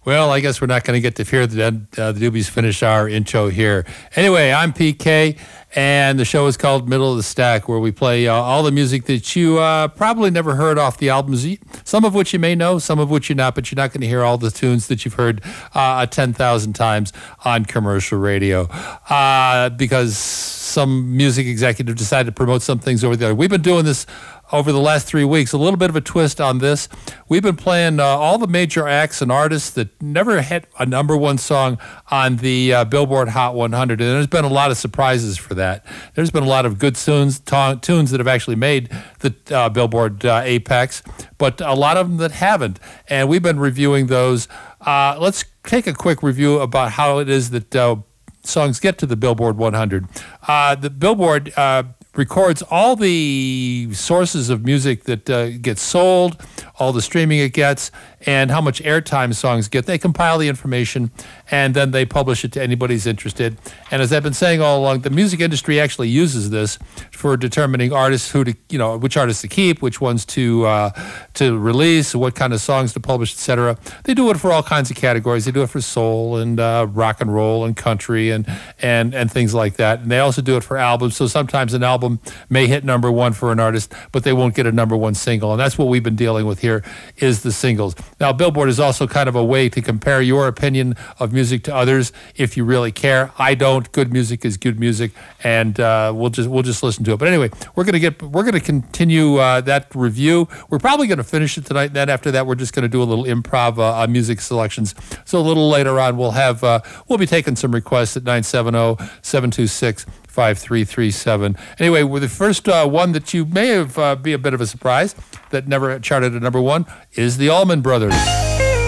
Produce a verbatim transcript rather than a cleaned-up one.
Well, I guess we're not going to get to hear the, uh, the Doobies finish our intro here. Anyway, I'm P K, and the show is called Middle of the Stack, where we play uh, all the music that you uh, probably never heard off the albums, some of which you may know, some of which you're not, but you're not going to hear all the tunes that you've heard uh, ten thousand times on commercial radio uh, because some music executive decided to promote some things over the other. We've been doing this over the last three weeks. A little bit of a twist on this. We've been playing uh, all the major acts and artists that never hit a number one song on the uh, Billboard Hot one hundred, and there's been a lot of surprises for that. There's been a lot of good tunes, ta- tunes that have actually made the uh, Billboard uh, Apex, but a lot of them that haven't, and we've been reviewing those. Uh, let's take a quick review about how it is that uh, songs get to the Billboard one hundred. Uh, the Billboard uh, records all the sources of music that uh, gets sold, all the streaming it gets, and how much airtime songs get. They compile the information, and then they publish it to anybody who's interested. And as I've been saying all along, the music industry actually uses this for determining artists who to, you know, which artists to keep, which ones to uh, to release, what kind of songs to publish, et cetera. They do it for all kinds of categories. They do it for soul and uh, rock and roll and country and and and things like that. And they also do it for albums. So sometimes an album may hit number one for an artist, but they won't get a number one single. And that's what we've been dealing with here is the singles. Now, Billboard is also kind of a way to compare your opinion of music to others if you really care. I don't. Good music is good music, and uh, we'll just we'll just listen to it. But anyway, we're gonna get we're gonna continue uh, that review. We're probably gonna finish it tonight. And then after that, we're just gonna do a little improv uh, on music selections. So a little later on, we'll have uh, we'll be taking some requests at nine seven zero, seven two six, five three three seven. Anyway, with the first uh, one that you may have uh, be a bit of a surprise that never charted at number one is the Allman Brothers.